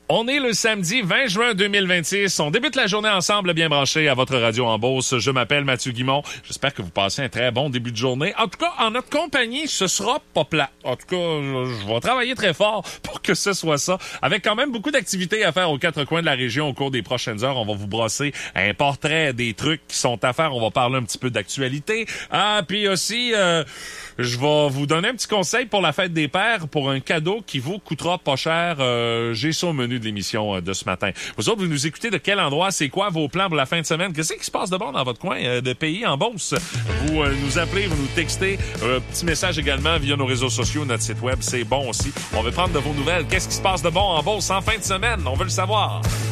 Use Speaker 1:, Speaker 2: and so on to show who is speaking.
Speaker 1: On est le samedi 20 juin 2026. On débute la journée ensemble, bien branché à votre radio en Beauce. Je m'appelle Mathieu Guimond. J'espère que vous passez un très bon début de journée. En tout cas, en notre compagnie, ce sera pas plat. En tout cas, je vais travailler très fort pour que ce soit ça. Avec quand même beaucoup d'activités à faire aux quatre coins de la région au cours des prochaines heures. On va vous brosser un portrait des trucs qui sont à faire. On va parler un petit peu d'actualité. Ah, puis aussi, je vais vous donner un petit conseil pour la fête des pères pour un cadeau qui vous coûtera pas cher. J'ai ça au menu de l'émission de ce matin. Vous autres, vous nous écoutez de quel endroit? C'est quoi vos plans pour la fin de semaine? Qu'est-ce qui se passe de bon dans votre coin de pays en Beauce? Vous nous appelez, vous nous textez. Petit message également via nos réseaux sociaux, notre site web, c'est bon aussi. On veut prendre de vos nouvelles. Qu'est-ce qui se passe de bon en Beauce en fin de semaine? On veut le savoir.